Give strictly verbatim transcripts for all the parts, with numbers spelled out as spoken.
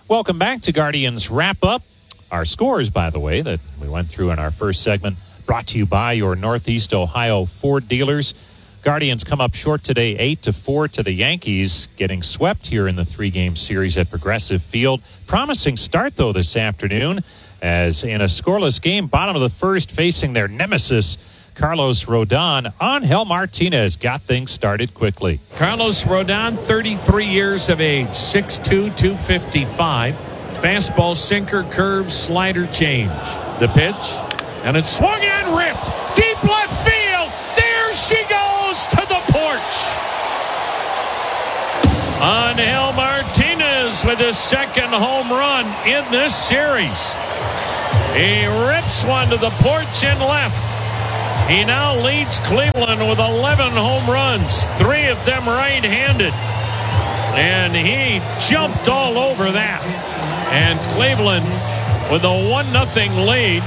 Welcome back to Guardians Wrap Up. Our scores, by the way, that we went through in our first segment, brought to you by your Northeast Ohio Ford dealers. Guardians come up short today, eight to four to the Yankees, getting swept here in the three-game series at Progressive Field. Promising start, though, this afternoon, as in a scoreless game, bottom of the first, facing their nemesis, Carlos Rodon. Angel Martinez got things started quickly. Carlos Rodon, thirty-three years of age, six two, two fifty-five. Fastball, sinker, curve, slider change. The pitch, and it's swung and ripped. Deep left field. There she goes to the porch. Angel Martinez with his second home run in this series. He rips one to the porch and left. He now leads Cleveland with eleven home runs, three of them right-handed. And he jumped all over that. And Cleveland with a one nothing lead,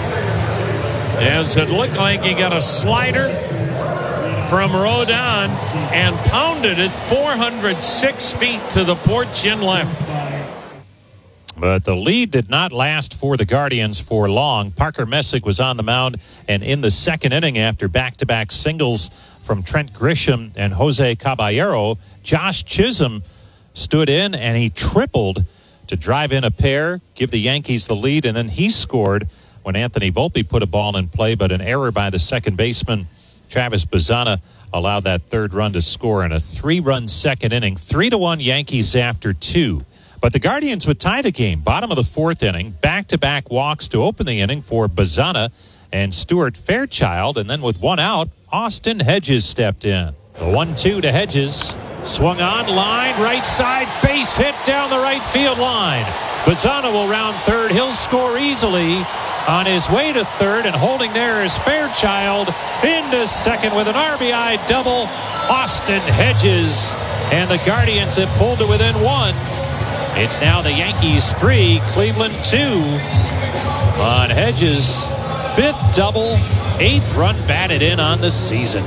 as it looked like he got a slider from Rodon and pounded it four hundred six feet to the porch and left. But the lead did not last for the Guardians for long. Parker Messick was on the mound, and in the second inning, after back-to-back singles from Trent Grisham and Jose Caballero, Josh Chisholm stood in, and he tripled to drive in a pair, give the Yankees the lead, and then he scored when Anthony Volpe put a ball in play, but an error by the second baseman, Travis Bazzana, allowed that third run to score in a three-run second inning. Three to one Yankees after two. But the Guardians would tie the game. Bottom of the fourth inning, back-to-back walks to open the inning for Bazzana and Stuart Fairchild. And then with one out, Austin Hedges stepped in. The one two to Hedges. Swung on, line, right side, base hit down the right field line. Bazzana will round third. He'll score easily on his way to third. And holding there is Fairchild into second with an R B I double. Austin Hedges. And the Guardians have pulled to within one. It's now the Yankees three, Cleveland two. On Hedges' fifth double, eighth run batted in on the season.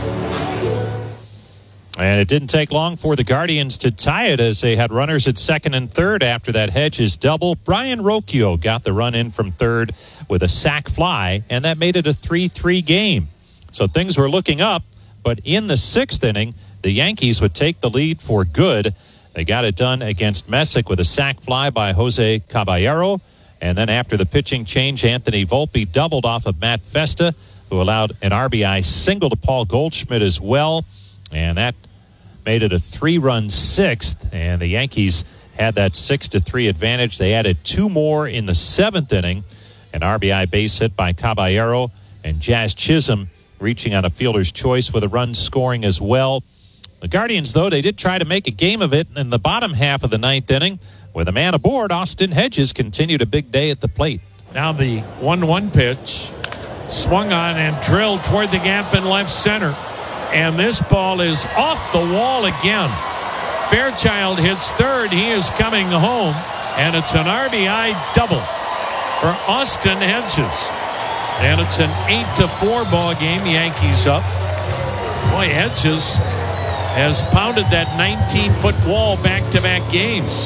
And it didn't take long for the Guardians to tie it, as they had runners at second and third after that Hedges double. Brian Rocchio got the run in from third with a sac fly, and that made it a three three game. So things were looking up, but in the sixth inning, the Yankees would take the lead for good. They got it done against Messick with a sac fly by Jose Caballero. And then after the pitching change, Anthony Volpe doubled off of Matt Festa, who allowed an R B I single to Paul Goldschmidt as well. And that made it a three-run sixth. And the Yankees had that six to three advantage. They added two more in the seventh inning. An R B I base hit by Caballero, and Jazz Chisholm reaching on a fielder's choice with a run scoring as well. The Guardians, though, they did try to make a game of it in the bottom half of the ninth inning. With a man aboard, Austin Hedges continued a big day at the plate. Now the one one pitch, swung on and drilled toward the gap in left center. And this ball is off the wall again. Fairchild hits third. He is coming home. And it's an R B I double for Austin Hedges. And it's an eight to four ball game. Yankees up. Boy, Hedges has pounded that nineteen-foot wall back-to-back games.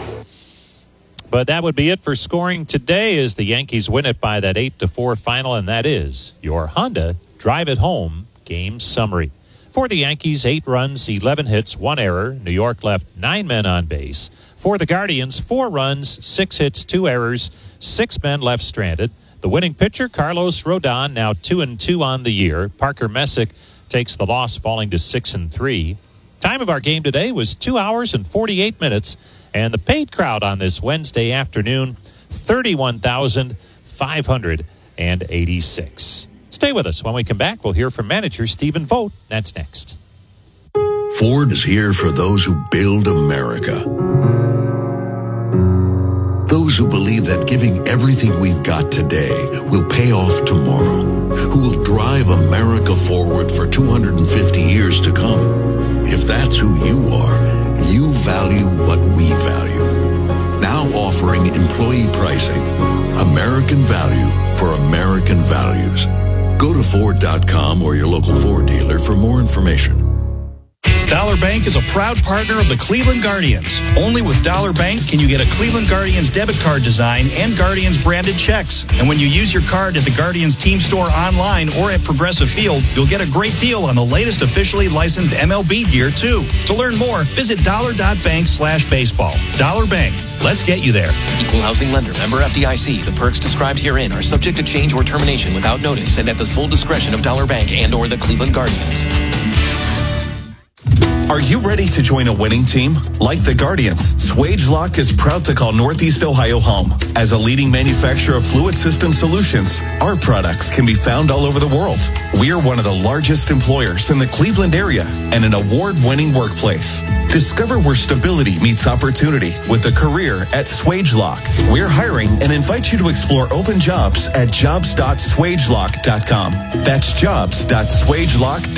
But that would be it for scoring today, as the Yankees win it by that eight to four final, and that is your Honda Drive It Home game summary. For the Yankees, eight runs, eleven hits, one error. New York left nine men on base. For the Guardians, four runs, six hits, two errors, six men left stranded. The winning pitcher, Carlos Rodon, now two and two on the year. Parker Messick takes the loss, falling to six and three. Time of our game today was two hours and forty-eight minutes, and the paid crowd on this Wednesday afternoon, thirty-one thousand five hundred eighty-six. Stay with us. When we come back, we'll hear from manager Stephen Vogt. That's next. Ford is here for those who build America. Those who believe that giving everything we've got today will pay off tomorrow, who will drive America forward for two hundred fifty years to come. If that's who you are, you value what we value. Now offering employee pricing, American value for American values. Go to Ford dot com or your local Ford dealer for more information. The Dollar Bank is a proud partner of the Cleveland Guardians. Only with Dollar Bank can you get a Cleveland Guardians debit card design and Guardians branded checks. And when you use your card at the Guardians team store online or at Progressive Field, you'll get a great deal on the latest officially licensed M L B gear, too. To learn more, visit dollar.bank slash baseball. Dollar Bank. Let's get you there. Equal housing lender. Member F D I C. The perks described herein are subject to change or termination without notice and at the sole discretion of Dollar Bank and or the Cleveland Guardians. Are you ready to join a winning team? Like the Guardians, SwageLock is proud to call Northeast Ohio home. As a leading manufacturer of fluid system solutions, our products can be found all over the world. We are one of the largest employers in the Cleveland area and an award-winning workplace. Discover where stability meets opportunity with a career at SwageLock. We're hiring and invite you to explore open jobs at jobs dot swagelock dot com. That's jobs dot swagelock dot com.